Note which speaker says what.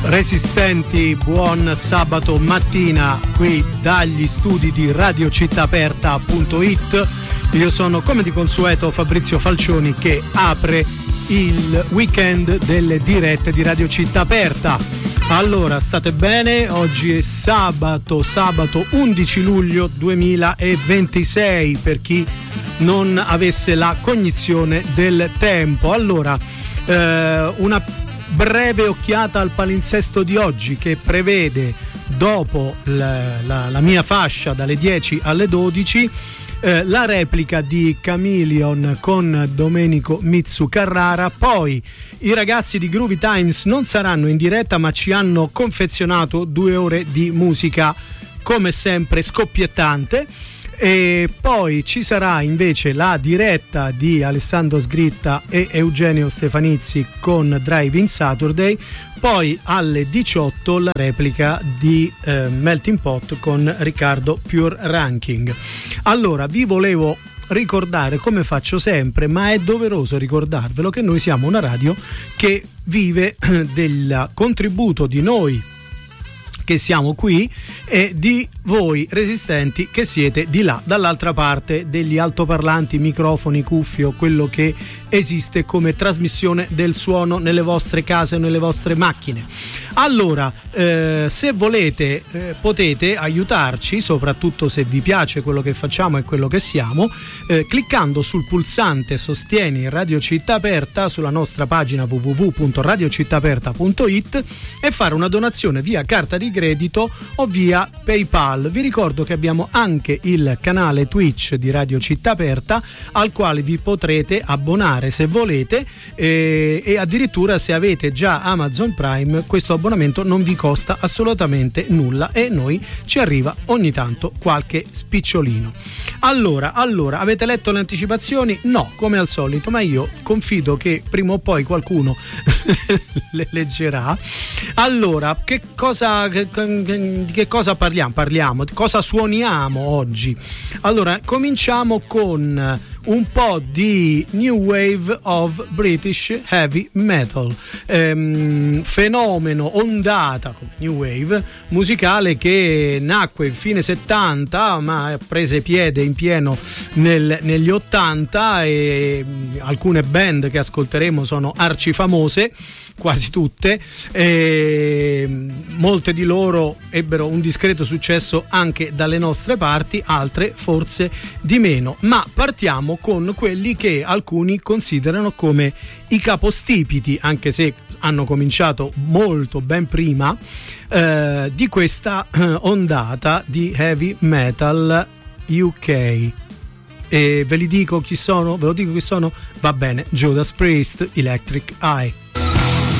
Speaker 1: Resistenti, buon sabato mattina qui dagli studi di radiocittaaperta.it. Io sono, come di consueto, Fabrizio Falcioni, che apre il weekend delle dirette di Radio Città Aperta. Allora, state bene? Oggi è sabato 11 luglio 2026, per chi non avesse la cognizione del tempo. Allora, una breve occhiata al palinsesto di oggi, che prevede, dopo la mia fascia dalle 10 alle 12, la replica di Chameleon con Domenico Mizzu Carrara. Poi i ragazzi di Groovy Times non saranno in diretta, ma ci hanno confezionato 2 ore di musica come sempre scoppiettante. E poi ci sarà invece la diretta di Alessandro Sgritta e Eugenio Stefanizzi con Drive-In Saturday. Poi alle 18 la replica di Melting Pot con Riccardo Pure Ranking. Allora, vi volevo ricordare, come faccio sempre, ma è doveroso ricordarvelo, che noi siamo una radio che vive del contributo di noi che siamo qui e di voi resistenti che siete di là, dall'altra parte degli altoparlanti, microfoni, cuffie o quello che esiste come trasmissione del suono nelle vostre case o nelle vostre macchine. Allora, se volete potete aiutarci, soprattutto se vi piace quello che facciamo e quello che siamo, cliccando sul pulsante Sostieni Radio Città Aperta sulla nostra pagina www.radiocittaaperta.it e fare una donazione via carta di credito o via PayPal. Vi ricordo che abbiamo anche il canale Twitch di Radio Città Aperta, al quale vi potrete abbonare se volete, e addirittura, se avete già Amazon Prime, questo abbonamento non vi costa assolutamente nulla e noi ci arriva ogni tanto qualche spicciolino. Allora, avete letto le anticipazioni? No, come al solito, ma io confido che prima o poi qualcuno le leggerà. Allora, che cosa parliamo? Cosa suoniamo oggi? Allora, cominciamo con un po' di New Wave of British Heavy Metal, fenomeno, ondata come New Wave musicale che nacque fine 70 ma prese piede in pieno negli 80, e alcune band che ascolteremo sono arcifamose, quasi tutte, molte di loro ebbero un discreto successo anche dalle nostre parti, altre forse di meno. Ma partiamo con quelli che alcuni considerano come i capostipiti, anche se hanno cominciato molto ben prima, di questa ondata di heavy metal UK. E ve lo dico chi sono? Va bene, Judas Priest, Electric Eye.